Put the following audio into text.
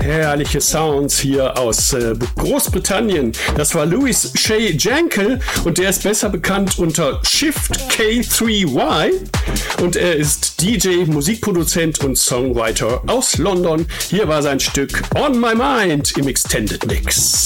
Herrliche Sounds hier aus Großbritannien. Das war Louis Shay Jankel und der ist besser bekannt unter Shift K3Y und er ist DJ, Musikproduzent und Songwriter aus London. Hier war sein Stück On My Mind im Extended Mix.